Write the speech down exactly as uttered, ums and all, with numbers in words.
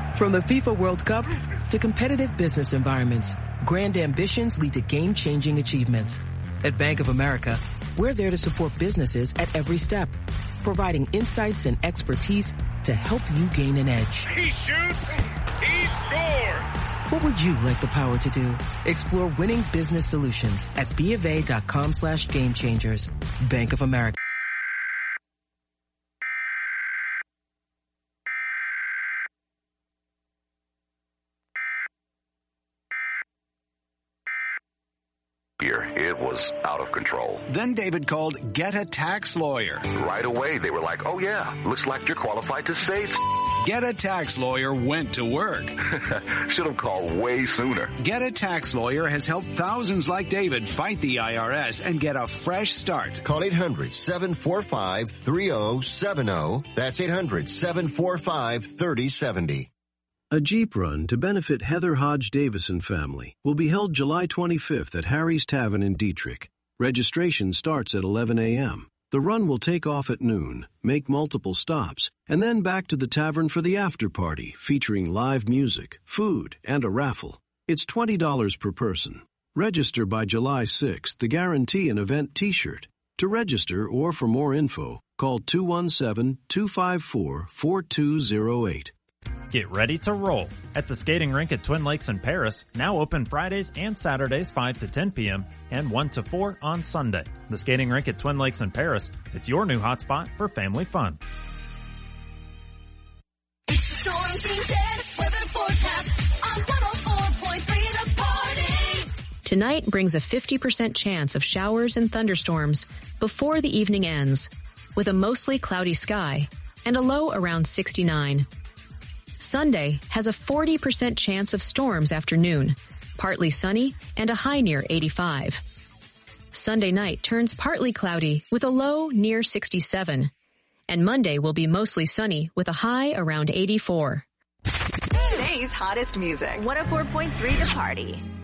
From the FIFA World Cup to competitive business environments, grand ambitions lead to game-changing achievements. At Bank of America, we're there to support businesses at every step, providing insights and expertise to help you gain an edge. He shoots, he scores! What would you like the power to do? Explore winning business solutions at BofA.com slash game changers. Bank of America. It was out of control. Then David called Get a Tax Lawyer. Right away, they were like, oh yeah, looks like you're qualified to save. Get a Tax Lawyer went to work. Should have called way sooner. Get a Tax Lawyer has helped thousands like David fight the I R S and get a fresh start. Call eight hundred, seven four five, three zero seven zero. That's eight hundred, seven four five, three zero seven zero. A Jeep run to benefit Heather Hodge Davison family will be held July twenty-fifth at Harry's Tavern in Dietrich. Registration starts at eleven a.m. The run will take off at noon, make multiple stops, and then back to the tavern for the after party featuring live music, food, and a raffle. It's twenty dollars per person. Register by July sixth to guarantee an event t-shirt. To register or for more info, call two one seven, two five four, four two zero eight. Get ready to roll at the skating rink at Twin Lakes in Paris, now open Fridays and Saturdays five to ten p.m. and one to four on Sunday. The skating rink at Twin Lakes in Paris, it's your new hotspot for family fun. It's the Storm Team ten weather forecast on one oh four point three The Party. Tonight brings a fifty percent chance of showers and thunderstorms before the evening ends, with a mostly cloudy sky and a low around sixty-nine. Sunday has a forty percent chance of storms after noon, partly sunny and a high near eighty-five. Sunday night turns partly cloudy with a low near sixty-seven. And Monday will be mostly sunny with a high around eighty-four. Today's hottest music. one oh four point three The Party.